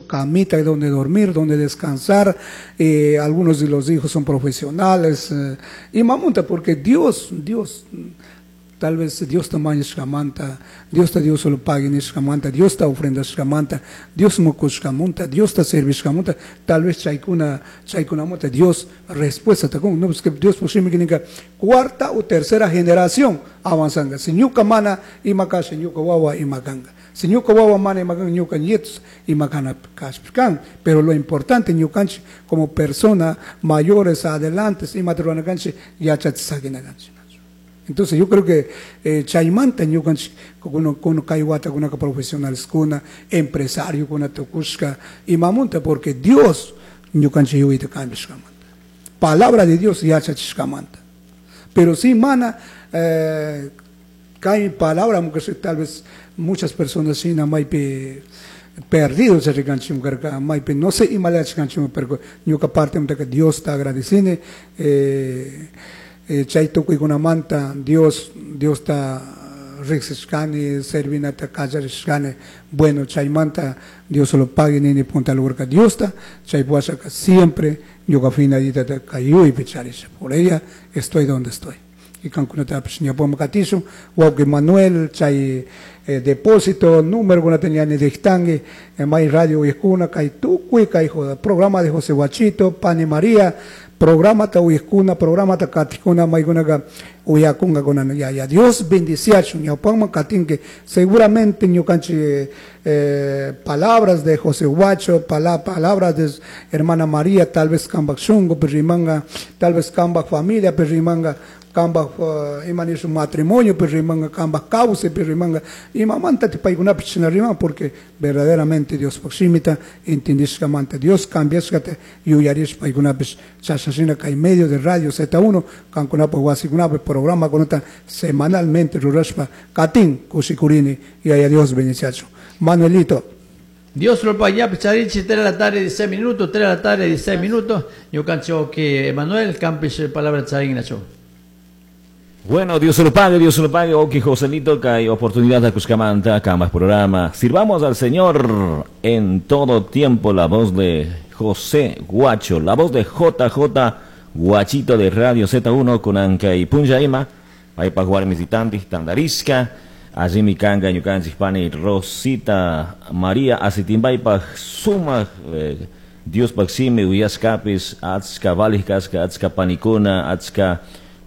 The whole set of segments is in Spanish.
camita donde dormir, donde descansar. Algunos de los hijos son profesionales. Y mamunta, porque Dios, tal vez Dios te manda shkamanta, Dios te dio solo pague ni shkamanta, Dios te ofrenda shkamanta, Dios moco shkamunta, Dios te sirve shkamunta, tal vez chaikuna monta, Dios respuesta te con, no es que Dios posible que cuarta o tercera generación avanzanga, si ñuka mana y makasha ñuka wawa y makanga. Si ñuka wawa mana y makanga ñuka nietos y makana kashpikan, pero lo importante ñukanchi como persona mayores adelante y matrona kanchi ya chatsagina kanchi. Entonces yo creo que chaymanta con kaiwata con profesionales con empresario con tokushka y mamunta porque Dios ñukanchi yuita kambishkamanta. Palabra de Dios ya chachishkamanta. Pero si mana cae palabra porque tal vez muchas personas sin maipe perdidos se reganchim carga maipe no sé y malach ganchim pero ñuka parte que Dios está agradeciendo chaito que con manta Dios está rexescane servinata kajarishkane bueno chaymanta Dios lo pague ni punta lugar que Dios está chay puasa siempre yo que finalita de cayu y picharis por ella estoy donde estoy y con una tapia pomo catizo o que Manuel chay depósito número que no tenía ni dictangue en mai radio y escuna cay tu cuica hijo programa de José Guachito Pane María programa ta uiskuna programa ta katikuna maigunaga uyakunga gona ya Dios bendiciacho ya pongma katinque seguramente ñukanchi palabras de José Guacho palabras de hermana María tal vez kambak shungo perrimanga tal vez kambak familia perrimanga kambak imani su matrimonio perrimanga kambak cause perrimanga y mamanta te paiguna pichinarima porque verdaderamente Dios proximita entendis kamanta Dios cambias kate yuyarish paiguna pich chasasina kai medio de radio Z1 kankuna po wasiguna programa conota semanalmente rurashpa katin kusikurini y a Dios bendicacho Manuelito. Dios lo paga, Picharichi, 3 de la tarde, 16 minutos, 3 de la tarde, 16 minutos. Yo cancho que Manuel Campis, palabra Charín Nacho. Bueno, Dios se lo pague, ok, Joselito, que hay oportunidad de Cuscamanta, acá más programa. Sirvamos al Señor en todo tiempo, la voz de José Guacho, la voz de JJ Guachito de Radio Z1 con Anca y Punjaima, ahí para jugar visitantes, Tandarisca. Allí mi canga, ñucan, Hispani, Rosita, María, Asitimbay, pa suma, Dios Paxime, Uyascapis, Atska, Valijkaska, Atska, Panicuna, Atska,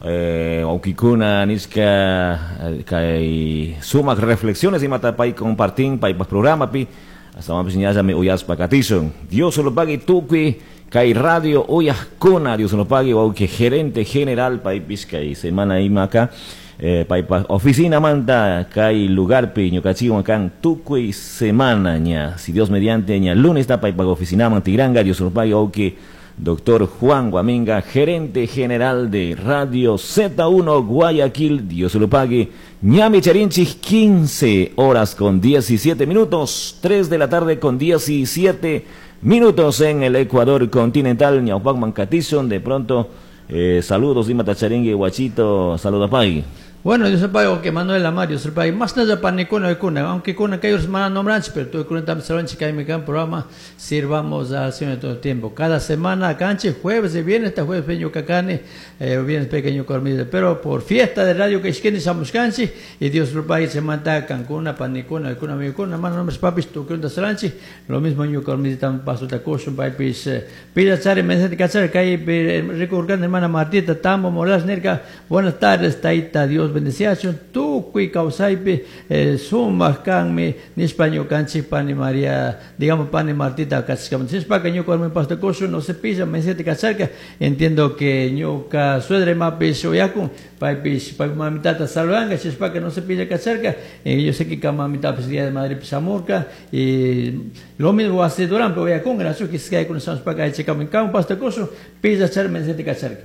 Okikuna, Niska, Kai, suma reflexiones y mata pay compartir, pay pa programa, pi, hasta más piñaza me Uyaspa Catison. Dios se lo pague tuqui, Kai Radio Uyascona, Dios se lo pague, o que gerente general, pay pisca y semana y maca. Paipa oficina manda kai lugar pe ñocachiwan kan tukuy semana ña si Dios mediante ña lunes ta paipa oficina mantigranga Dios lo pague o que doctor Juan Guaminga gerente general de Radio Z1 Guayaquil Dios lo pague ñami charinchi 15 horas con 17 minutos 3 de la tarde con 17 minutos en el Ecuador continental ñaupac mancatizon de pronto saludos Dima Tacharengue Guachito saluda pai. Bueno, yo sepa que Manuel Amario, sepa más nada para Nicona de Cuna, aunque con aquellos manos nombrantes, pero tú con también salón chica y mi programa sirvamos al Señor todo el tiempo. Cada semana canche, jueves y viernes, hasta jueves pequeño cacane, viernes pequeño cormido, pero por fiesta de radio que es que estamos canche y Dios lo pague se manda Cancuna, Panicuna, de Cuna, mi Cuna, mano nombres papis, tú que un salanchi, lo mismo yo cormido tan paso de coso, paipis, pila chare, me dice que chare, que hay recurgando hermana Martita, Tambo, Molas, Nerca, buenas tardes, Taita, Dios bendiciación, tú kui causaipe, suma canme, ni español canchi, pani María, digamos pani Martita, cachicamente, si es para que yo con mi pasto coso, no se pisa, me siente cacharca, entiendo que yo ca suedre mapis oyacum, paipis, pa mamitata salvanga, si es para que no se pisa cacharca, yo sé que mamita pues día de Madrid pisamurca, y lo mismo hace durante oyacum, gracias que se cae con esas para que checamos en campo pasto coso, pisa char, me siente cacharca.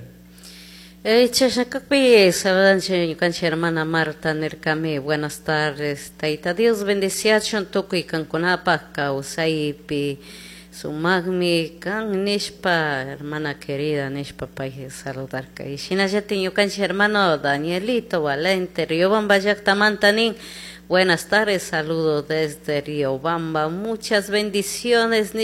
Chashakapi, saludanche, cancha hermana Marta Nercame, buenas tardes, Taita Dios bendiciación, toco y canconapa, causaipi, sumagmi, can nishpa, hermana querida, nishpa, paije, saludar, y Shina ya tengo cancha hermano Danielito, Valente, Riobamba, Yactamantanin, buenas tardes, saludos desde Riobamba, muchas bendiciones.